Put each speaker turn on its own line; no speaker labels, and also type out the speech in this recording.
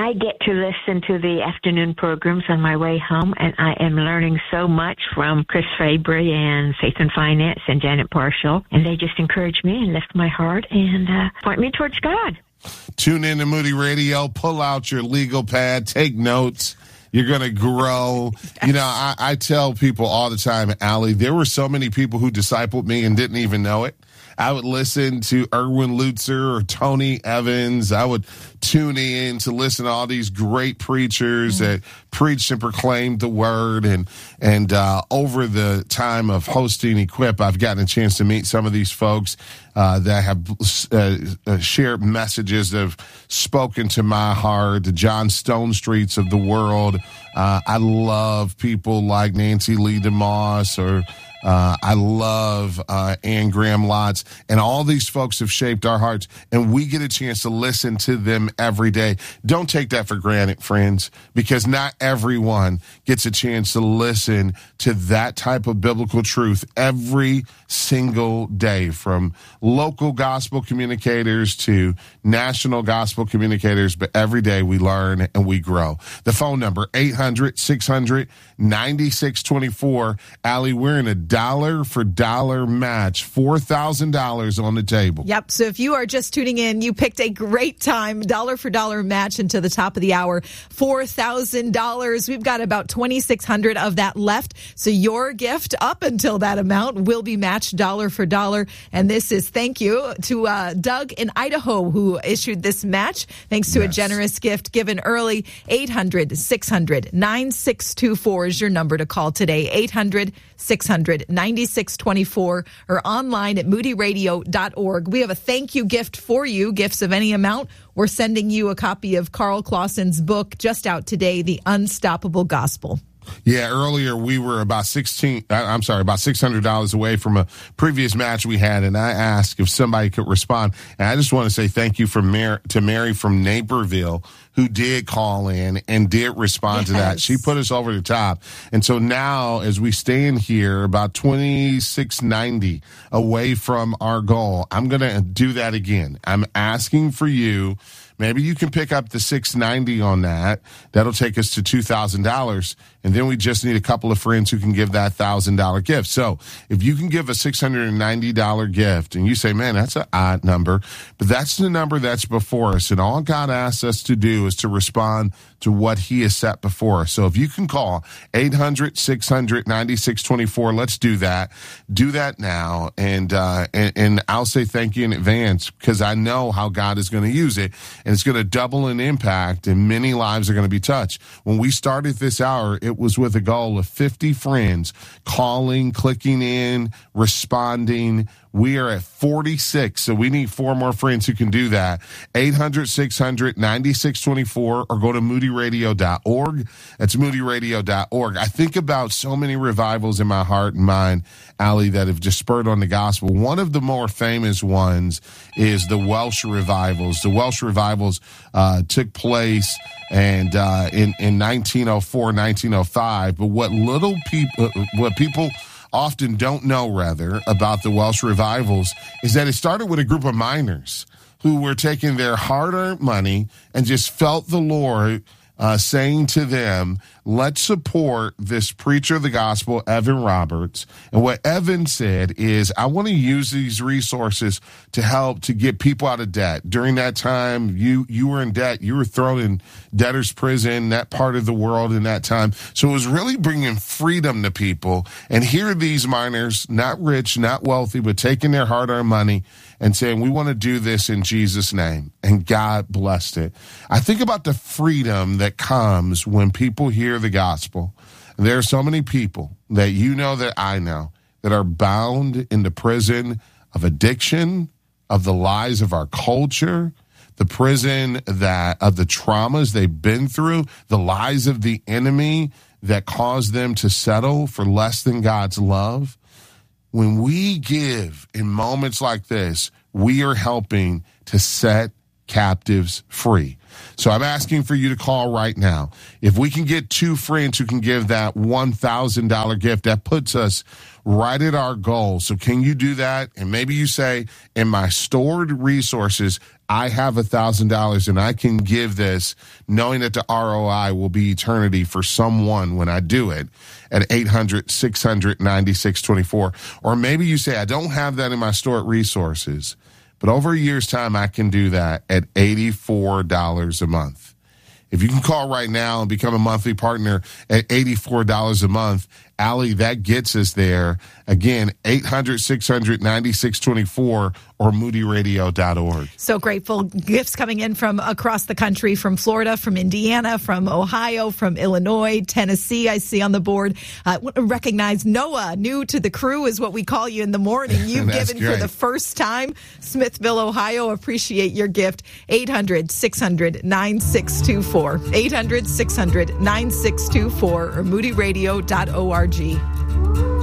I get to listen to the afternoon programs on my way home, and I am learning so much from Chris Fabry and Faith and Finance and Janet Parshall, and they just encourage me and lift my heart and point me towards God.
Tune in to Moody Radio, pull out your legal pad, take notes. You're going to grow. You know, I tell people all the time, Allie, there were so many people who discipled me and didn't even know it. I would listen to Erwin Lutzer or Tony Evans. I would tune in to listen to all these great preachers that preached and proclaimed the word. And over the time of hosting Equip, I've gotten a chance to meet some of these folks that have shared messages that have spoken to my heart, the John Stonestreets of the world. I love people like Nancy Lee DeMoss or I love Ann Graham Lotz, and all these folks have shaped our hearts, and we get a chance to listen to them every day. Don't take that for granted, friends, because not everyone gets a chance to listen to that type of biblical truth every single day, from local gospel communicators to national gospel communicators. But every day we learn and we grow. The phone number, 800-600-9624. Allie, we're in a dollar-for-dollar match, $4,000 on the table.
Yep, so if you are just tuning in, you picked a great time, dollar-for-dollar match into the top of the hour, $4,000. We've got about 2,600 of that left, so your gift up until that amount will be matched dollar for dollar. And this is thank you to Doug in Idaho who issued this match, thanks to a generous gift given early. 800-600-9624 is your number to call today, 800-600-9624, or online at moodyradio.org. We have a thank you gift for you, gifts of any amount. We're sending you a copy of Carl Clausen's book, just out today, The Unstoppable Gospel.
Yeah, earlier we were about $600 away from a previous match we had, and I asked if somebody could respond. And I just want to say thank you to Mary from Naperville, who did call in and did respond to that. She put us over the top. And so now, as we stand here about $2,690 away from our goal, I'm going to do that again. I'm asking for you. Maybe you can pick up the $690 on that. That'll take us to $2,000. And then we just need a couple of friends who can give that $1,000 gift. So if you can give a $690 gift and you say, man, that's an odd number, but that's the number that's before us. And all God asks us to do is to respond to what he has set before us. So if you can call 800-600-9624, let's do that. Do that now. And I'll say thank you in advance, because I know how God is going to use it. And it's going to double in impact, and many lives are going to be touched. When we started this hour, it was with a goal of 50 friends calling, clicking in, responding. We are at 46, so we need 4 more friends who can do that. 800-600-9624, or go to moodyradio.org. That's moodyradio.org. I think about so many revivals in my heart and mind, Allie, that have just spurred on the gospel. One of the more famous ones is the Welsh revivals. The Welsh revivals took place and in 1904, 1905. But what people often don't know, about the Welsh revivals is that it started with a group of miners who were taking their hard-earned money and just felt the Lord saying to them, let's support this preacher of the gospel, Evan Roberts. And what Evan said is, I want to use these resources to help to get people out of debt. During that time, you were in debt. You were thrown in debtor's prison, that part of the world in that time. So it was really bringing freedom to people. And here are these miners, not rich, not wealthy, but taking their hard-earned money and saying, we want to do this in Jesus' name. And God blessed it. I think about the freedom that comes when people hear the gospel. There are so many people that you know, that I know, that are bound in the prison of addiction, of the lies of our culture, the prison of the traumas they've been through, the lies of the enemy that cause them to settle for less than God's love. When we give in moments like this, we are helping to set captives free. So I'm asking for you to call right now. If we can get 2 friends who can give that $1,000 gift, that puts us right at our goal. So can you do that? And maybe you say, in my stored resources, I have $1,000 and I can give this knowing that the ROI will be eternity for someone when I do it at 800-600-9624. Or maybe you say, I don't have that in my store at Resources, but over a year's time, I can do that at $84 a month. If you can call right now and become a monthly partner at $84 a month, Allie, that gets us there. Again, 800-600-9624 or moodyradio.org.
So grateful. Gifts coming in from across the country, from Florida, from Indiana, from Ohio, from Illinois, Tennessee, I see on the board. Recognize Noah, new to the crew is what we call you in the morning. You've given
great.
For the first time. Smithville, Ohio, appreciate your gift. 800-600-9624. 800-600-9624 or moodyradio.org.